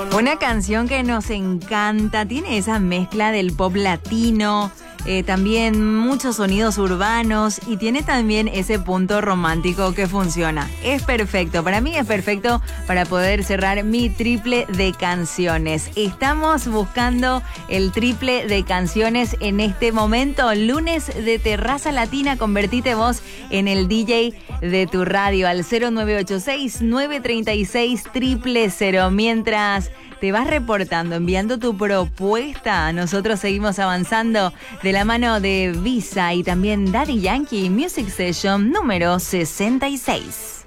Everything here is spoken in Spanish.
Una canción que nos encanta, tiene esa mezcla del pop latino, también muchos sonidos urbanos y tiene también ese punto romántico que funciona. Es perfecto, para mí es perfecto para poder cerrar mi triple de canciones. Estamos buscando el triple de canciones en este momento, lunes de Terraza Latina. Convertite vos en el DJ de tu radio al 0986-936-000. Mientras te vas reportando, enviando tu propuesta, nosotros seguimos avanzando de la mano de Visa y también Daddy Yankee Music Session número 66.